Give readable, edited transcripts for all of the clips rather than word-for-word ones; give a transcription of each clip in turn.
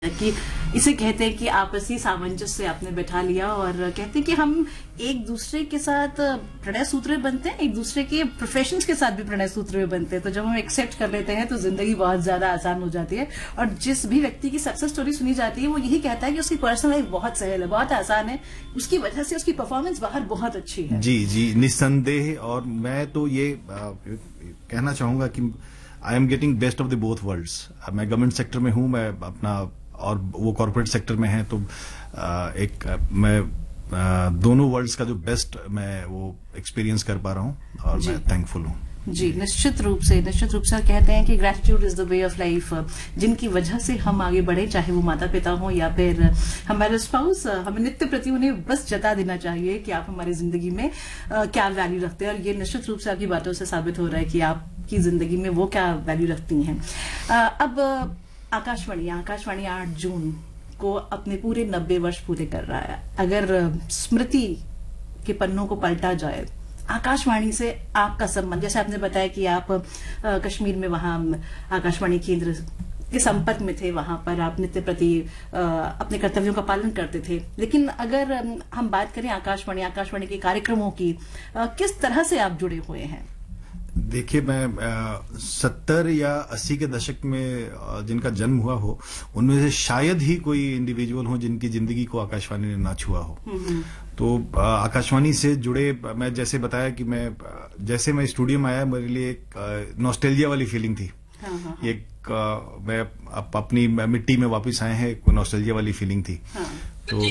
कि इसे कहते हैं कि आपसी सामंजस्य आपने बैठा लिया और कहते हैं कि हम एक दूसरे के साथ प्रणय सूत्र बनते हैं, एक दूसरे के प्रोफेशंस के साथ भी प्रणय सूत्र बनते हैं। तो जब हम एक्सेप्ट कर लेते हैं तो जिंदगी बहुत ज्यादा आसान हो जाती है। और जिस भी व्यक्ति की सक्सेस स्टोरी सुनी जाती है वो यही कहता है कि उसकी पर्सनल लाइफ बहुत सहल है, बहुत आसान है, उसकी वजह से उसकी परफॉर्मेंस बाहर बहुत अच्छी है। जी जी, निस्संदेह। और मैं तो ये कहना चाहूंगा कि I am getting best of the both worlds. मैं गवर्नमेंट सेक्टर में हूं, मैं अपना और वो कॉर्पोरेट सेक्टर में है, तो मैं दोनों वर्ल्ड्स का जो बेस्ट मैं वो एक्सपीरियंस कर पा रहा हूं और मैं थैंकफुल हूं। जी, निश्चित रूप से कहते हैं कि gratitude is the way of life. जिनकी वजह से हम आगे बढ़े, चाहे वो माता पिता हो या फिर हमारे स्पाउस, हमें नित्य प्रति उन्हें बस जता देना चाहिए कि आप हमारी जिंदगी में क्या वैल्यू रखते हैं। और ये निश्चित रूप से आपकी बातों से साबित हो रहा है कि आपकी जिंदगी में वो क्या वैल्यू रखती हैं। अब आकाशवाणी 8 जून को अपने पूरे 90 वर्ष पूरे कर रहा है। अगर स्मृति के पन्नों को पलटा जाए, आकाशवाणी से आपका संबंध, जैसे आपने बताया कि आप कश्मीर में वहां आकाशवाणी केंद्र के संपर्क में थे, वहां पर आप नित्य प्रति अपने कर्तव्यों का पालन करते थे, लेकिन अगर हम बात करें आकाशवाणी के कार्यक्रमों की, किस तरह से आप जुड़े हुए हैं? देखिए, मैं 70 या 80 के दशक में जिनका जन्म हुआ हो, उनमें से शायद ही कोई इंडिविजुअल हो जिनकी जिंदगी को आकाशवाणी ने ना छुआ हो। तो आकाशवाणी से जुड़े, मैं जैसे बताया कि जैसे मैं स्टूडियो में आया, मेरे लिए एक नॉस्टैल्जिया वाली फीलिंग थी। मैं अपनी मिट्टी में वापस आए हैं, एक नॉस्टैल्जिया वाली फीलिंग थी। तो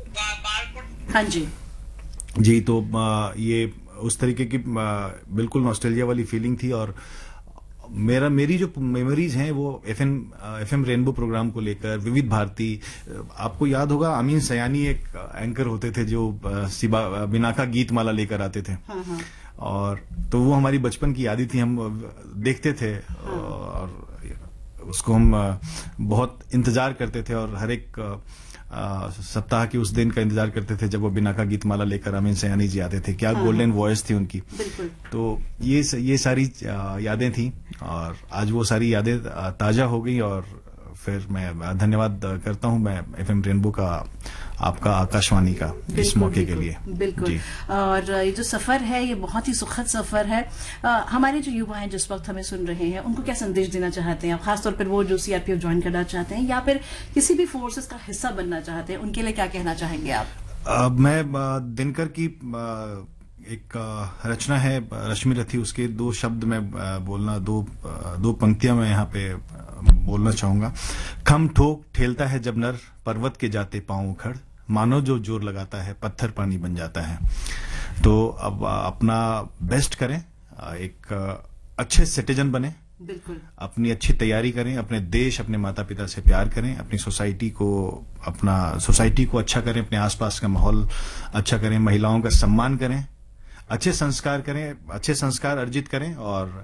हाँ जी जी, तो ये उस तरीके की बिल्कुल नॉस्टैल्जिया वाली फीलिंग थी। और मेरी जो मेमोरीज हैं वो एफएम रेनबो प्रोग्राम को लेकर, विविध भारती, आपको याद होगा आमीन सयानी एक एंकर होते थे जो बिनाका गीत माला लेकर आते थे। और तो वो हमारी बचपन की यादें थी, हम देखते थे और उसको हम बहुत इंतजार करते थे और हर एक सप्ताह के उस दिन का इंतजार करते थे जब वो बिनाका गीत माला लेकर अमीन सयानी जी आते थे। क्या गोल्डन वॉइस थी उनकी। तो ये सारी यादें थी और आज वो सारी यादें ताजा हो गई। और फिर मैं धन्यवाद करता हूं मैं एफएम रेनबो का, आपका, आकाशवाणी का इस मौके के लिए। बिल्कुल। और ये जो सफर है ये बहुत ही सुखद सफर है। हमारे जो युवा हैं जिस वक्त हमें सुन रहे हैं, उनको क्या संदेश देना चाहते हैं आप, खासतौर पर वो जो सीआरपीएफ ज्वाइन करना चाहते हैं या फिर किसी भी फोर्सेस का हिस्सा बनना चाहते हैं, उनके लिए क्या कहना चाहेंगे आप? मैं दिनकर की एक रचना है रश्मि रथी, उसके 2 शब्द में बोलना, दो पंक्तियां मैं यहाँ पे बोलना चाहूंगा। खम ठोक ठेलता है जब नर, पर्वत के जाते पांव उखड़, मानो जो जोर लगाता है पत्थर पानी बन जाता है। तो अब अपना बेस्ट करें, एक अच्छे सिटीजन बने, बिल्कुल अपनी अच्छी तैयारी करें, अपने देश, अपने माता पिता से प्यार करें, अपनी सोसाइटी को अच्छा करें, अपने आसपास का माहौल अच्छा करें, महिलाओं का सम्मान करें, अच्छे संस्कार करें, अच्छे संस्कार अर्जित करें और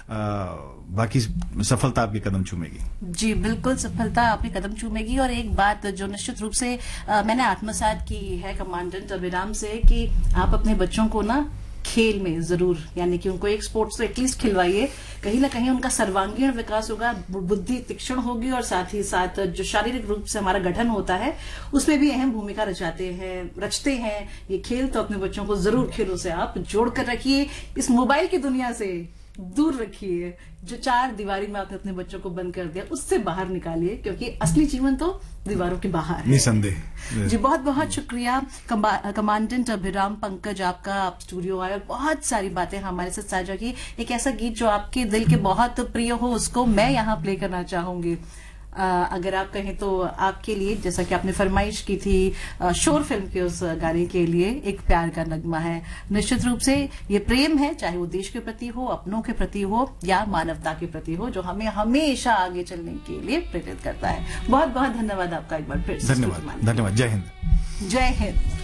बाकी सफलता आपके कदम चूमेगी। जी बिल्कुल, सफलता आपके कदम चूमेगी। और एक बात जो निश्चित रूप से मैंने आत्मसात की है कमांडेंट अभिराम से, कि आप अपने बच्चों को ना खेल में जरूर, यानी कि उनको एक स्पोर्ट्स तो एटलीस्ट खिलवाइए, कहीं ना कहीं उनका सर्वांगीण विकास होगा, बुद्धि तीक्ष्ण होगी और साथ ही साथ जो शारीरिक रूप से हमारा गठन होता है उसमें भी अहम भूमिका रचते हैं ये खेल। तो अपने बच्चों को जरूर खेलों से आप जोड़ कर रखिए, इस मोबाइल की दुनिया से दूर रखिए, जो 4 दीवारी में आपने अपने बच्चों को बंद कर दिया उससे बाहर निकालिए, क्योंकि असली जीवन तो दीवारों के बाहर है। निसंदेह। जी बहुत बहुत शुक्रिया कमांडेंट अभिराम पंकज, आपका, आप स्टूडियो आए और बहुत सारी बातें हमारे साथ साझा की। एक ऐसा गीत जो आपके दिल के बहुत प्रिय हो उसको मैं यहाँ प्ले करना चाहूंगी। अगर आप कहें तो आपके लिए, जैसा कि आपने फरमाइश की थी शोर फिल्म के उस गाने के लिए, एक प्यार का नगमा है। निश्चित रूप से ये प्रेम है, चाहे वो देश के प्रति हो, अपनों के प्रति हो या मानवता के प्रति हो, जो हमें हमेशा आगे चलने के लिए प्रेरित करता है। बहुत बहुत धन्यवाद आपका एक बार फिर। धन्यवाद। जय हिंद। जय हिंद।